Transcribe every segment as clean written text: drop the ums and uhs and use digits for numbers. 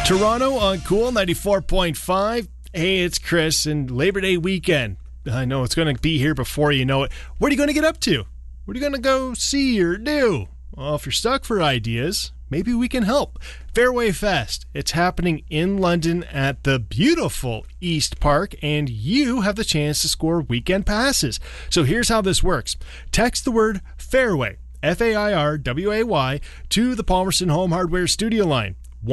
Toronto on Cool 94.5. Hey, it's Chris, and Labor Day weekend. I know it's going to be here before you know it. What are you going to get up to? What are you going to go see or do? Well, if you're stuck for ideas, maybe we can help. Fairway Fest. It's happening in London at the beautiful East Park, and you have the chance to score weekend passes. So here's how this works. Text the word Fairway, Fairway, to the Palmerston Home Hardware studio line.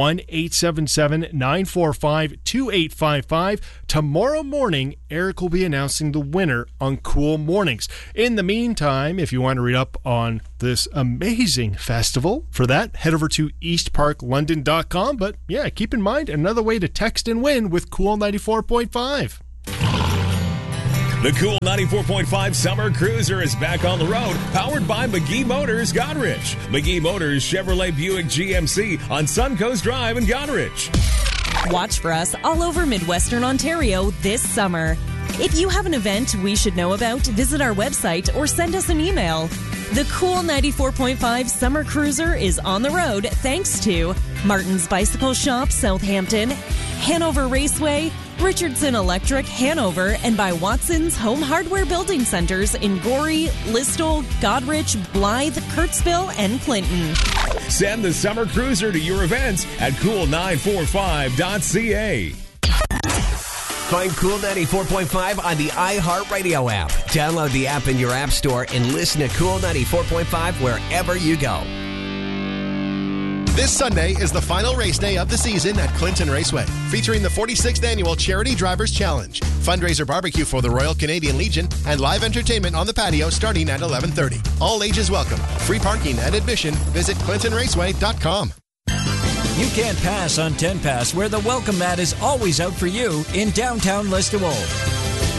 1-877-945-2855. Tomorrow morning, Eric will be announcing the winner on Cool Mornings. In the meantime, if you want to read up on this amazing festival, for that, head over to eastparklondon.com. But yeah, keep in mind, another way to text and win with Cool 94.5. The Cool 94.5 Summer Cruiser is back on the road, powered by McGee Motors, Goderich. McGee Motors Chevrolet Buick GMC on Suncoast Drive in Goderich. Watch for us all over Midwestern Ontario this summer. If you have an event we should know about, visit our website or send us an email. The Cool 94.5 Summer Cruiser is on the road thanks to Martin's Bicycle Shop, Southampton, Hanover Raceway, Richardson Electric, Hanover, and by Watson's Home Hardware Building Centers in Gorey, Listowel, Goderich, Blythe, Kirksville, and Clinton. Send the Summer Cruiser to your events at cool945.ca. Find Cool 94.5 on the iHeartRadio app. Download the app in your app store and listen to Cool 94.5 wherever you go. This Sunday is the final race day of the season at Clinton Raceway, featuring the 46th Annual Charity Drivers Challenge, fundraiser barbecue for the Royal Canadian Legion, and live entertainment on the patio starting at 11:30. All ages welcome. Free parking and admission. Visit ClintonRaceway.com. You can't pass on 10 Pass, where the welcome mat is always out for you in downtown Listowel.